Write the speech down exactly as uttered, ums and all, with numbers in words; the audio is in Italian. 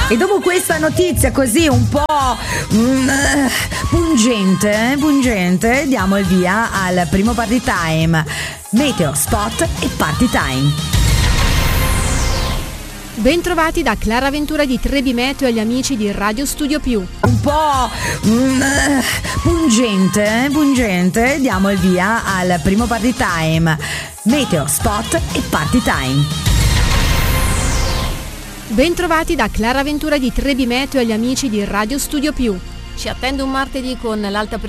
E dopo questa notizia così un po' mm, pungente, pungente, diamo il via al primo party time. Meteo, spot e party time. Bentrovati da Clara Ventura di Trebi Meteo e agli amici di Radio Studio Più. Un po' mm, pungente, pungente, diamo il via al primo party time. Meteo, spot e party time. Bentrovati da Clara Ventura di Trebi Meteo e agli amici di Radio Studio Più. Ci attende un martedì con l'alta